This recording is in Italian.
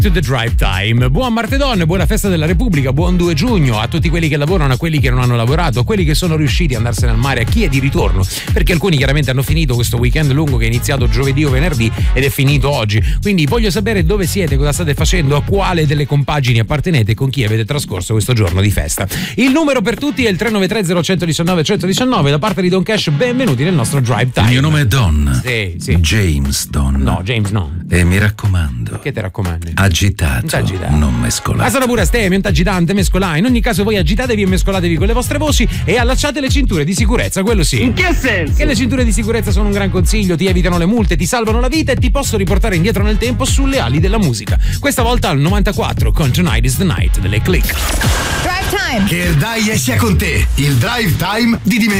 to the Drive Time. Buon martedon, buona festa della Repubblica, buon 2 giugno a tutti quelli che lavorano, a quelli che non hanno lavorato, a quelli che sono riusciti ad andarsene al mare, a chi è di ritorno, perché alcuni chiaramente hanno finito questo weekend lungo che è iniziato giovedì o venerdì ed è finito oggi. Quindi voglio sapere dove siete, cosa state facendo, a quale delle compagini appartenete e con chi avete trascorso questo giorno di festa. Il numero per tutti è il 393 0119 119. Da parte di Don Cash, benvenuti nel nostro Drive Time. Il mio nome è Don. Sì. James Don. No, James no. E mi raccomando. Che ti raccomandi? Agitato, non mescolato. Ma sono pure stemi, agitante, mescolà. In ogni caso voi agitatevi e mescolatevi con le vostre voci e allacciate le cinture di sicurezza, quello sì. In che senso? Che le cinture di sicurezza sono un gran consiglio, ti evitano le multe, ti salvano la vita e ti possono riportare indietro nel tempo sulle ali della musica. Questa volta al 94 con Tonight is the Night delle Click. Drive Time. Che il dai sia con te. Il Drive Time di Dimensione.